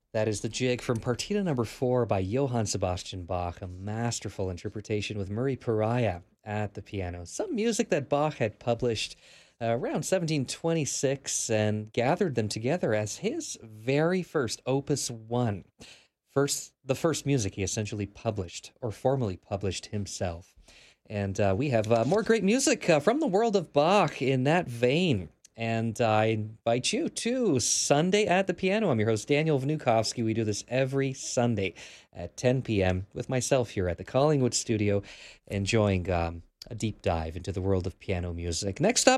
That is the jig from Partita Number 4 by Johann Sebastian Bach, a masterful interpretation with Murray Pariah at the piano. Some music that Bach had published around 1726 and gathered them together as his very first Opus 1. The first music he essentially published or formally published himself. And we have more great music from the world of Bach in that vein. And I invite you to Sunday at the Piano. I'm your host, Daniel Vnukovsky. We do this every Sunday at 10 p.m. with myself here at the Collingwood studio, enjoying a deep dive into the world of piano music. Next up,